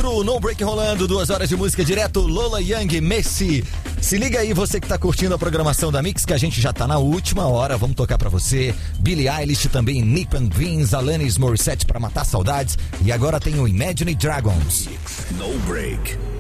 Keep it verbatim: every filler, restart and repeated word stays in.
quatro, No Break rolando, duas horas de música direto, Lola Young, Messi. Se liga aí, você que tá curtindo a programação da Mix, que a gente já tá na última hora, vamos tocar pra você. Billie Eilish também, Nip and Vince, Alanis Morissette pra matar saudades. E agora tem o Imagine Dragons. No Break.